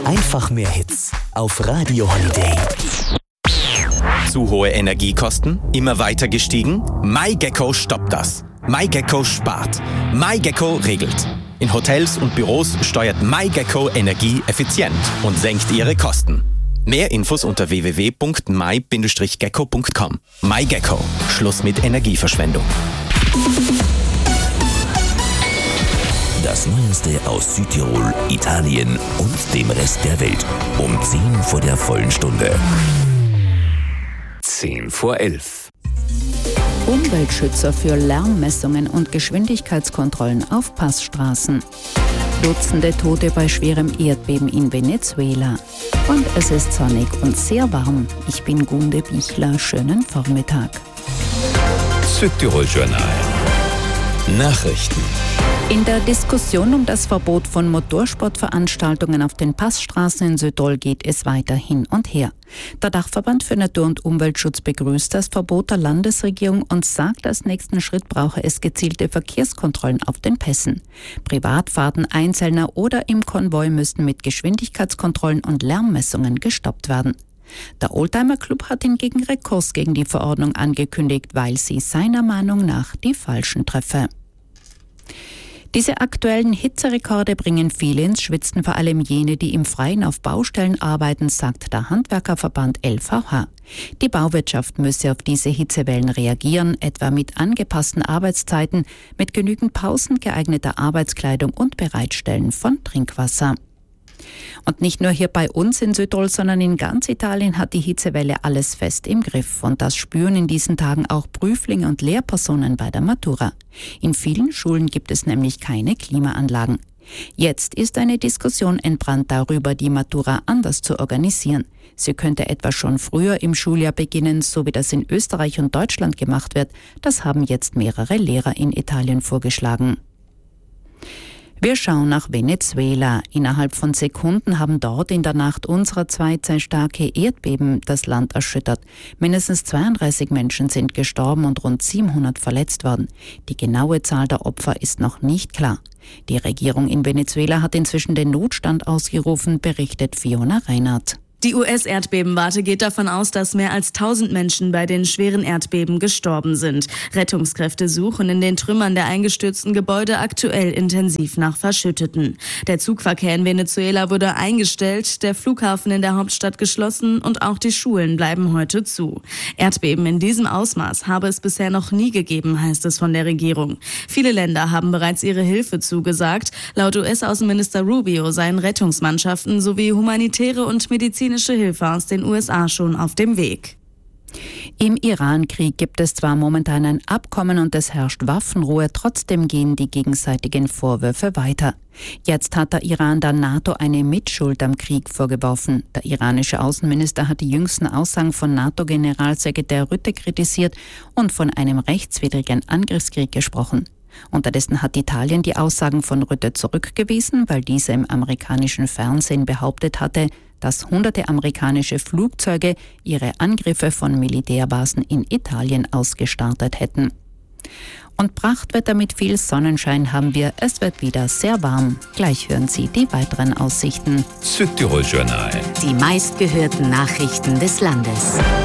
Einfach mehr Hits auf Radio Holiday. Zu hohe Energiekosten? Immer weiter gestiegen? MyGecko stoppt das. MyGecko spart. MyGecko regelt. In Hotels und Büros steuert MyGecko Energie effizient und senkt ihre Kosten. Mehr Infos unter www.my-gecko.com. MyGecko. Schluss mit Energieverschwendung. Das Neueste aus Südtirol, Italien und dem Rest der Welt. Um 10 vor der vollen Stunde. 10:11. Umweltschützer für Lärmmessungen und Geschwindigkeitskontrollen auf Passstraßen. Dutzende Tote bei schwerem Erdbeben in Venezuela. Und es ist sonnig und sehr warm. Ich bin Gunde Bichler. Schönen Vormittag. Südtirol Journal. Nachrichten. In der Diskussion um das Verbot von Motorsportveranstaltungen auf den Passstraßen in Südtirol geht es weiter hin und her. Der Dachverband für Natur- und Umweltschutz begrüßt das Verbot der Landesregierung und sagt, als nächsten Schritt brauche es gezielte Verkehrskontrollen auf den Pässen. Privatfahrten Einzelner oder im Konvoi müssten mit Geschwindigkeitskontrollen und Lärmmessungen gestoppt werden. Der Oldtimer Club hat hingegen Rekurs gegen die Verordnung angekündigt, weil sie seiner Meinung nach die Falschen treffe. Diese aktuellen Hitzerekorde bringen viele ins Schwitzen, vor allem jene, die im Freien auf Baustellen arbeiten, sagt der Handwerkerverband LVH. Die Bauwirtschaft müsse auf diese Hitzewellen reagieren, etwa mit angepassten Arbeitszeiten, mit genügend Pausen, geeigneter Arbeitskleidung und Bereitstellen von Trinkwasser. Und nicht nur hier bei uns in Südtirol, sondern in ganz Italien hat die Hitzewelle alles fest im Griff. Und das spüren in diesen Tagen auch Prüflinge und Lehrpersonen bei der Matura. In vielen Schulen gibt es nämlich keine Klimaanlagen. Jetzt ist eine Diskussion entbrannt darüber, die Matura anders zu organisieren. Sie könnte etwa schon früher im Schuljahr beginnen, so wie das in Österreich und Deutschland gemacht wird. Das haben jetzt mehrere Lehrer in Italien vorgeschlagen. Wir schauen nach Venezuela. Innerhalb von Sekunden haben dort in der Nacht unserer Zeit sehr starke Erdbeben das Land erschüttert. Mindestens 32 Menschen sind gestorben und rund 700 verletzt worden. Die genaue Zahl der Opfer ist noch nicht klar. Die Regierung in Venezuela hat inzwischen den Notstand ausgerufen, berichtet Fiona Reinhardt. Die US-Erdbebenwarte geht davon aus, dass mehr als 1000 Menschen bei den schweren Erdbeben gestorben sind. Rettungskräfte suchen in den Trümmern der eingestürzten Gebäude aktuell intensiv nach Verschütteten. Der Zugverkehr in Venezuela wurde eingestellt, der Flughafen in der Hauptstadt geschlossen und auch die Schulen bleiben heute zu. Erdbeben in diesem Ausmaß habe es bisher noch nie gegeben, heißt es von der Regierung. Viele Länder haben bereits ihre Hilfe zugesagt. Laut US-Außenminister Rubio seien Rettungsmannschaften sowie humanitäre und medizinische Hilfe aus den USA schon auf dem Weg. Im Iran-Krieg gibt es zwar momentan ein Abkommen und es herrscht Waffenruhe, trotzdem gehen die gegenseitigen Vorwürfe weiter. Jetzt hat der Iran der NATO eine Mitschuld am Krieg vorgeworfen. Der iranische Außenminister hat die jüngsten Aussagen von NATO-Generalsekretär Rutte kritisiert und von einem rechtswidrigen Angriffskrieg gesprochen. Unterdessen hat Italien die Aussagen von Rutte zurückgewiesen, weil dieser im amerikanischen Fernsehen behauptet hatte, dass hunderte amerikanische Flugzeuge ihre Angriffe von Militärbasen in Italien ausgestartet hätten. Und Prachtwetter mit viel Sonnenschein haben wir. Es wird wieder sehr warm. Gleich hören Sie die weiteren Aussichten. Südtirol Journal. Die meistgehörten Nachrichten des Landes.